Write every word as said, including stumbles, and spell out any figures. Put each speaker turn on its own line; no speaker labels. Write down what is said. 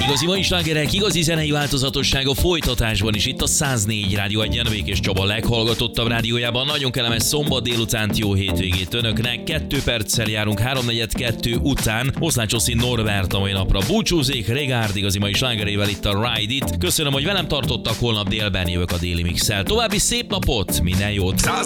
Igazi mai slágerek, igazi zenei változatosság a folytatásban is. Itt a száznégy Rádió Egyen, Békés Csaba leghallgatottabb rádiójában. Nagyon kellemes szombat délutánt, jó hétvégét önöknek. Kettő perccel járunk háromnegyed kettő után. Oszlácsoszi Norbert a mai napra búcsúzik. Regard igazi mai slágerével itt a Ride It. Köszönöm, hogy velem tartottak, holnap délben jövök a Déli Mix-el. További szép napot, minden jót!